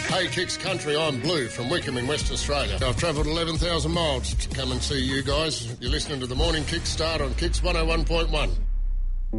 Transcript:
Hey Kicks Country, I'm Blue from Wickham in Western Australia. I've travelled 11,000 miles to come and see you guys. You're listening to the Morning Kick Start on Kicks 101.1.